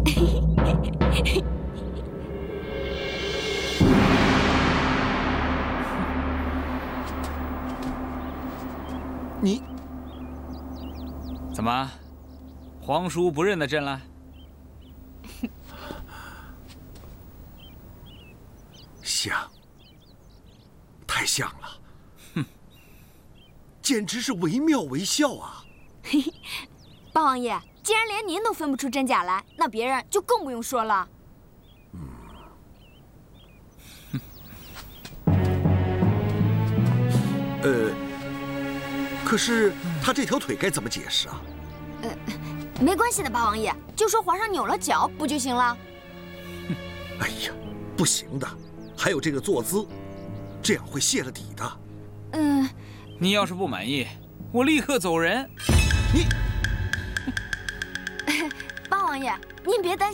你怎么，皇叔不认得朕了？ 像，太像了。哼，简直是惟妙惟肖啊！ 嘿嘿，八王爷，既然连您都分不出真假来，那别人就更不用说了。 可是他这条腿该怎么解释啊？ 没关系的，八王爷，就说皇上扭了脚不就行了？ 哎呀，不行的，还有这个坐姿，这样会泄了底的。 你要是不满意，我立刻走人。 你， 八王爷，您别担心。